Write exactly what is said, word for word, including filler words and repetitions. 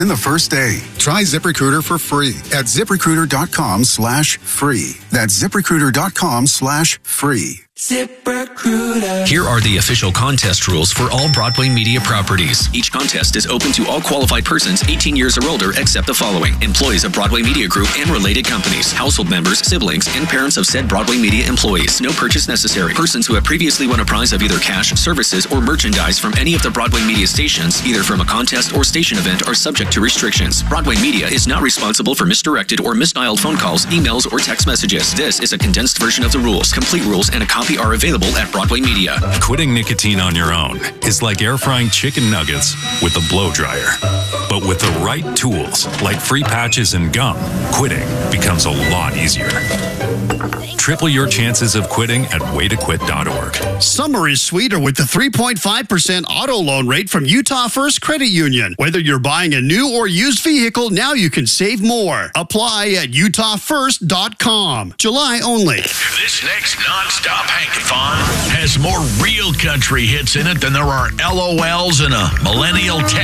in the first day. Try ZipRecruiter for free at ZipRecruiter.com slash free. That's ZipRecruiter.com slash free. ZipRecruiter. Here are the official contest rules for all Broadway Media properties. Each contest is open to all qualified persons eighteen years or older except the following: employees of Broadway Media Group and related companies, household members, siblings, and parents of said Broadway Media employees. No purchase necessary. Persons who have previously won a prize of either cash, services, or merchandise from any of the Broadway Media stations, either from a contest or station event, are subject to restrictions. Broadway Media is not responsible for misdirected or misdialed phone calls, emails, or text messages. This is a condensed version of the rules. Complete rules and a copy are available at Broadway Media. Quitting nicotine on your own is like air frying chicken nuggets with a blow dryer. But with the right tools, like free patches and gum, quitting becomes a lot easier. Triple your chances of quitting at way to quit dot org. Summer is sweeter with the three point five percent auto loan rate from Utah First Credit Union. Whether you're buying a new or used vehicle, now you can save more. Apply at Utah First dot com. July only. This next non-stop hankathon has more real country hits in it than there are L O Ls in a millennial text.